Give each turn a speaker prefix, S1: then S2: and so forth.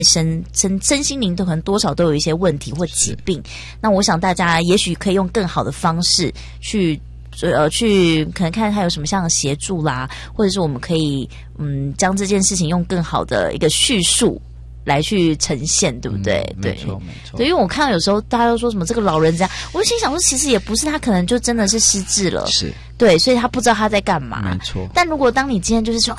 S1: 身心灵都可能多少都有一些问题或疾病。那我想大家也许可以用更好的方式去可能看他有什么像协助啦，或者是我们可以将这件事情用更好的一个叙述来去呈现，对不对？对，
S2: 没错没错。
S1: 对，因为我看到有时候大家都说什么这个老人这样，我就心想说，其实也不是，他可能就真的是失智了，
S2: 是，
S1: 对，所以他不知道他在干嘛，
S2: 没错。
S1: 但如果当你今天就是说，